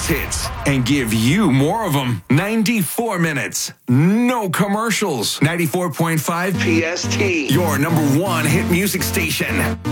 biggest hits and give you more of them. 94 minutes. No commercials. 94.5 PST. Your number one hit music station.